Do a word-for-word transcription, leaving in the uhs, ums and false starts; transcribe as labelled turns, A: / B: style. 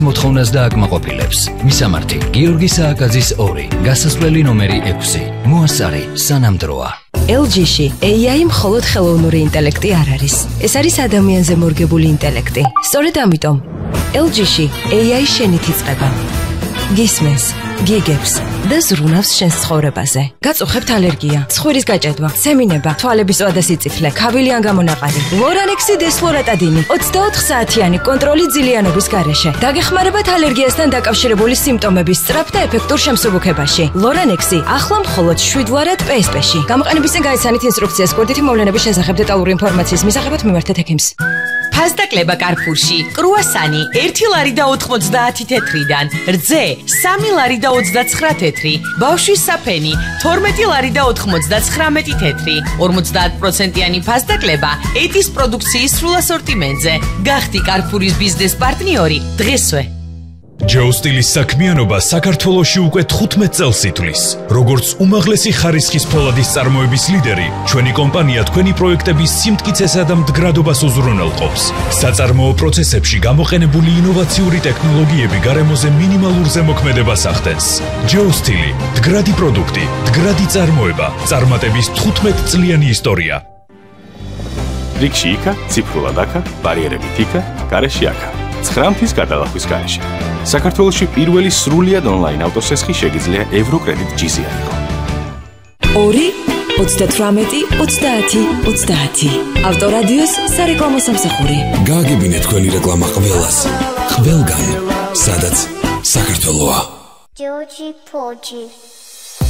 A: მოთხოვნას დააკმაყოფილებს. მისამართი გიორგი სააკაძის ორი, გასასვლელი ნომერი ექვსი. მოასწარი სანამდროა.
B: ელ ჯი-ში ეი აი მხოლოდ ხელოვნური ინტელექტი არ არის. ეს არის ადამიანზე მორგებული ინტელექტი. სწორედ ამიტომ ელ ჯი-ში ეი აი შენით იწყება. გისმენს, გიგებს და ზრუნავს შენს ცხოვრებაზე. გაწუხებთ ალერგია, ცხვირის გაჭედვა, სემინება, თვალების ზღვა და სიწითლე, ქავილი ან გამონაყარი. ლორანექსი დესფლორატადინი ოცდაოთხ საათიანი კონტროლი ძილიანობის გარეშე. დაგეხმარებათ ალერგიასთან დაკავშირებული სიმპტომების სწრაფ და ეფექტურ შემსუბუქებაში. ლორანექსი ახლა მხოლოდ შვიდ ლარად პი ეს პი-ში. გამოყენების წინ გაიცანით ინსტრუქციას კურდითი მოვლენების შესახებ დეტალური ინფორმაციის მისაღებად მიმართეთ ექიმს.
C: ფასდაკლება კარფურში, კრუასანი ერთი ლარი და ოთხმოცდაათი თეთრიდან, რძე სამი ლარი და ოცდაცხრა თეთრი, ბავშვის საფენი თორმეტი ლარი და ოთხმოცდაცხრამეტი თეთრი, ორმოცდაათ პროცენტიანი ფასდაკლება ეტის პროდუქციის სრულ ასორტიმენტზე. გახდი კარფურის ბიზნეს პარტნიორი დღესვე.
D: ჯეოსტილის საქმიანობა საქართველოში უკვე თხუთმეტ წელს ითვლის. როგორც უმაღლესი ხარისხის ფოლადის წარმოების ლიდერი, ჩვენი კომპანია თქვენი პროექტების სიმტკიცესა და მდგრადობას უზრუნველყოფს. საწარმოო პროცესებში გამოყენებული ინოვაციური ტექნოლოგიები გარემოზე მინიმალურ ზემოქმედებას ახდენს. ჯეოსტილი, მდგრადი პროდუქტი, მდგრადი წარმოება, წარმატების თხუთმეტ წლიანი ისტორია.
E: რიგში იქა, ციფრულად აქა, ბარიერებით იქა, გარეშე აქა. ცხრამთის გადალახვის გარეშე. საქართველოში პირველი სრულიად ონლაინ ავტოსესხი შეგიძლია ევროკრედიტ ჯი-ზე აიღო.
B: ორი ოცდათვრამეტი ოცდაათი ოცდაათი. ავტორადიოს სარეკლამო სამსახური.
F: გააგებინეთ თქვენი რეკლამა ყველას, ყველგან, სადაც საქართველოა.
G: ჯოჯი ფოჯი